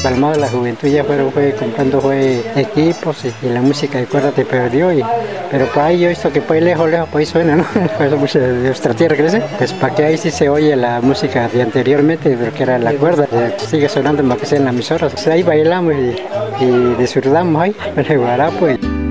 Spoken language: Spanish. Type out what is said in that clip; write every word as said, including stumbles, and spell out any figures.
Palmado la juventud ya fueron fue comprando fue equipos y, y la música de cuerda te perdió y pero para ahí yo he visto que pues lejos lejos pues ahí suena, ¿no? Pues mucha de nuestra tierra crece, pues para que ahí sí se oye la música de anteriormente, pero que era la cuerda, eh, sigue sonando más que sea en las emisoras. Pues ahí bailamos y, y disfrutamos ahí con el guarapo. Y...